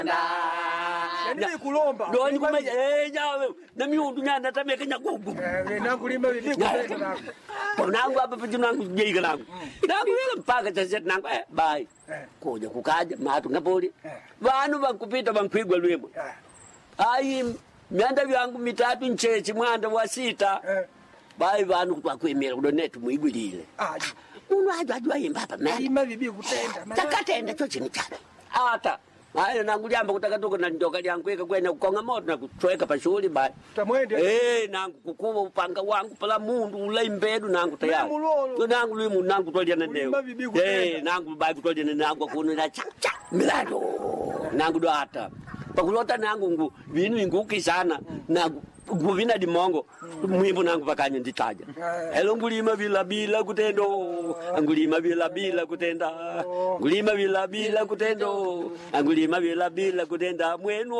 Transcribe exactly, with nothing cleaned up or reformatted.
Yani kulomba. Ndo ni kumeja eh jawe na miundu nyanda tameka nyagugu. Eh nangu lima bibi kutenda nangu. Nangu hapa piji nangu jeiga nangu. Nangu ile mpaka sasa nangu eh bye. Koja kukaja matu ngapoli. Vanu bankupita bankwigwa lwemo. Ai myanda byangu mitatu nchechi mwanda wa sita. Bye vanu kwakwemera kudonetu muigulile. Ah. Uno ajo ajo yimba hapa mali. Lima bibi kutenda. Takatenda cho chini chana. Ata haya nangu jamba kutaka tuko na ndoka yangu kweka kwenda kukonga moto na kutweka pashuli bye. Tamwende. Eh nangu kukuba upanga wangu pala mundu ula imbedu nangu tayari. To nangu limu nangu tolya na ndeo. Eh nangu bye kutolya na nangu kuno na cha cha milado. Nangu do ata. Pakulota nangu ngu vinu nguki sana nangu nguvina di mongo mwimbo nangu pakanya nditaja. Elo ngulima bila bila kutendo. Ngulima bila bila kutenda. Ngulima bila bila kutendo. Ngulima bila bila kutenda mwenu